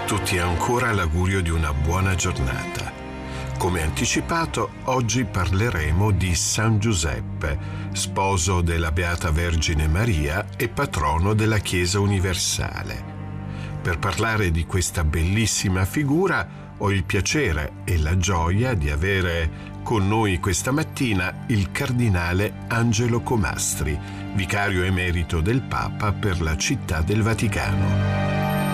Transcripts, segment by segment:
tutti ancora l'augurio di una buona giornata. Come anticipato, oggi parleremo di San Giuseppe, sposo della Beata Vergine Maria e patrono della Chiesa universale. Per parlare di questa bellissima figura ho il piacere e la gioia di avere con noi questa mattina il cardinale Angelo Comastri, vicario emerito del Papa per la Città del Vaticano.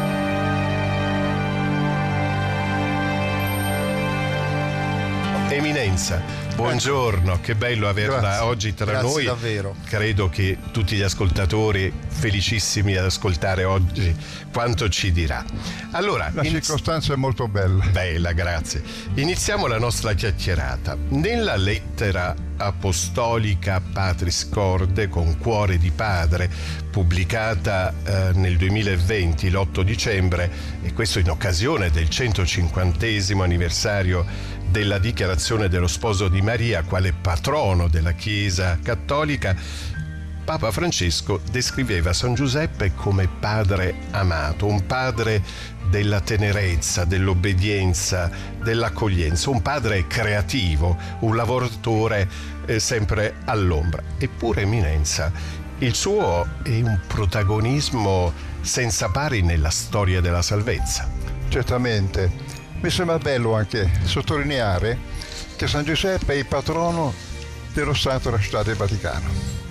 Eminenza, buongiorno, che bello averla oggi tra noi. Davvero. Credo che tutti gli ascoltatori felicissimi ad ascoltare oggi quanto ci dirà. Allora, la circostanza è molto bella. Bella, grazie. Iniziamo la nostra chiacchierata. Nella lettera apostolica Patris Corde con cuore di padre, pubblicata nel 2020, l'8 dicembre, e questo in occasione del 150° anniversario della dichiarazione dello sposo di Maria quale patrono della Chiesa cattolica, Papa Francesco descriveva San Giuseppe come padre amato, un padre della tenerezza, dell'obbedienza, dell'accoglienza, un padre creativo, un lavoratore sempre all'ombra. Eppure, Eminenza, il suo è un protagonismo senza pari nella storia della salvezza. Certamente. Mi sembra bello anche sottolineare che San Giuseppe è il patrono dello Stato della Città del Vaticano.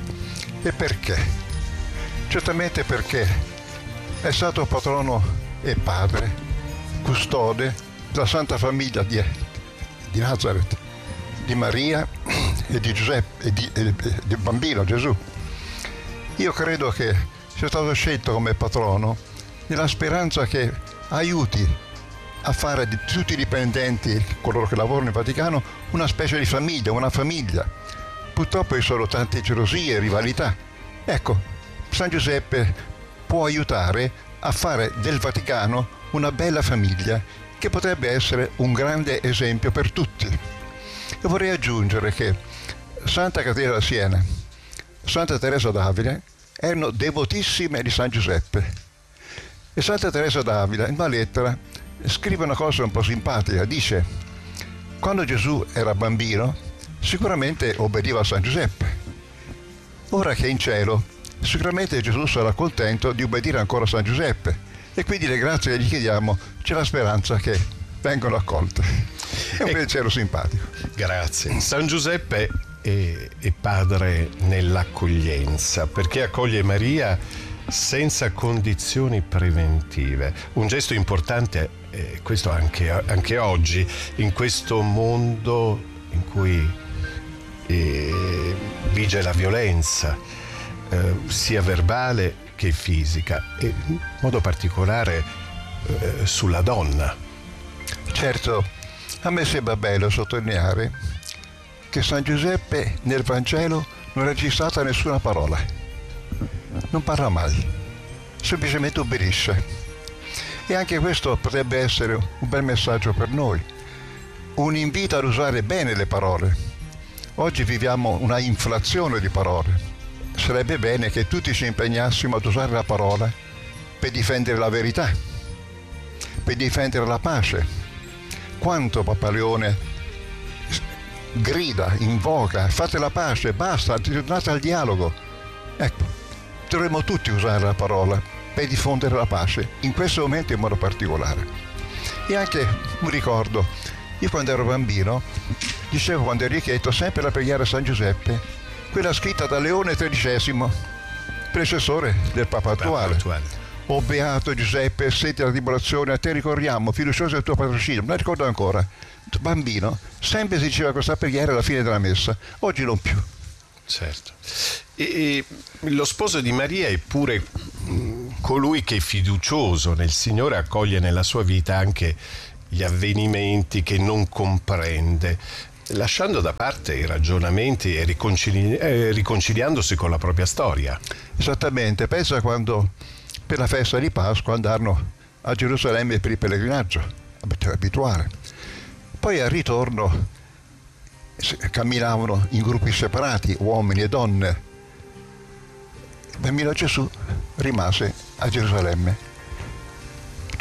E perché? Certamente perché è stato patrono e padre, custode della Santa Famiglia di Nazareth, di Maria e di Giuseppe e di bambino Gesù. Io credo che sia stato scelto come patrono nella speranza che aiuti a fare di tutti i dipendenti, coloro che lavorano in Vaticano, una specie di famiglia, una famiglia. Purtroppo ci sono tante gelosie e rivalità. Ecco, San Giuseppe può aiutare a fare del Vaticano una bella famiglia che potrebbe essere un grande esempio per tutti. E vorrei aggiungere che Santa Caterina da Siena, Santa Teresa d'Avila erano devotissime di San Giuseppe. E Santa Teresa d'Avila, in una lettera, scrive una cosa un po' simpatica, dice: quando Gesù era bambino sicuramente obbediva a San Giuseppe, ora che è in cielo sicuramente Gesù sarà contento di obbedire ancora a San Giuseppe, e quindi le grazie che gli chiediamo c'è la speranza che vengano accolte. È un pensiero simpatico. Grazie. San Giuseppe è padre nell'accoglienza, perché accoglie Maria senza condizioni preventive, un gesto importante, questo anche oggi, in questo mondo in cui vige la violenza, sia verbale che fisica, e in modo particolare sulla donna. Certo, a me sembra bello sottolineare che San Giuseppe nel Vangelo non ha registrata nessuna parola. Non parla mai, semplicemente obbedisce. E anche questo potrebbe essere un bel messaggio per noi, un invito ad usare bene le parole. Oggi viviamo una inflazione di parole. Sarebbe bene che tutti ci impegnassimo ad usare la parola per difendere la verità, per difendere la pace. Quanto Papa Leone grida, invoca: fate la pace, basta, tornate al dialogo. Ecco, dovremmo tutti usare la parola per diffondere la pace, in questo momento in modo particolare. E anche un ricordo: io quando ero bambino dicevo, quando ero richietto, sempre la preghiera a San Giuseppe, quella scritta da Leone XIII, predecessore del Papa attuale. O beato Giuseppe, senti la tribolazione, a te ricorriamo, fiducioso del tuo patrocinio. Me la ricordo ancora, bambino, sempre si diceva questa preghiera alla fine della messa, oggi non più. Certo. E lo sposo di Maria è pure colui che è fiducioso nel Signore, accoglie nella sua vita anche gli avvenimenti che non comprende, lasciando da parte i ragionamenti e riconciliandosi con la propria storia. Esattamente, pensa quando per la festa di Pasqua andarono a Gerusalemme per il pellegrinaggio abituale. Poi al ritorno camminavano in gruppi separati, uomini e donne. Il bambino Gesù rimase a Gerusalemme.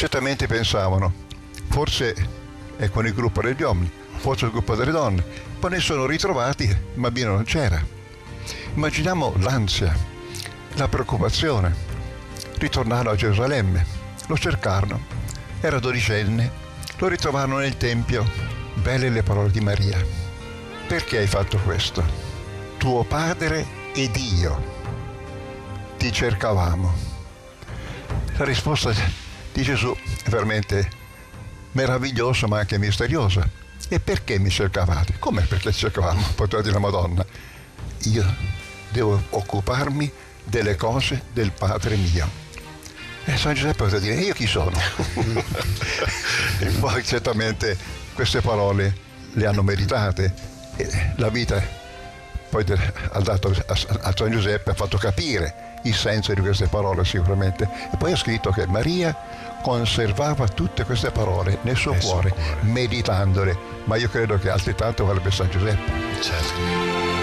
Certamente pensavano, forse è con il gruppo degli uomini, forse il gruppo delle donne. Poi ne sono ritrovati, il bambino non c'era. Immaginiamo l'ansia, la preoccupazione. Ritornarono a Gerusalemme, lo cercarono, era dodicenne, lo ritrovarono nel Tempio. Belle le parole di Maria. Perché hai fatto questo? Tuo padre ed io ti cercavamo. La risposta di Gesù è veramente meravigliosa ma anche misteriosa. E perché mi cercavate? Come perché cercavamo? Poteva dire la Madonna. Io devo occuparmi delle cose del Padre mio. E San Giuseppe poteva dire, io chi sono? E poi certamente queste parole le hanno meritate. E la vita poi ha dato a San Giuseppe, ha fatto capire il senso di queste parole sicuramente. E poi ha scritto che Maria conservava tutte queste parole nel suo cuore, meditandole. Ma io credo che altrettanto vale per San Giuseppe. Certo.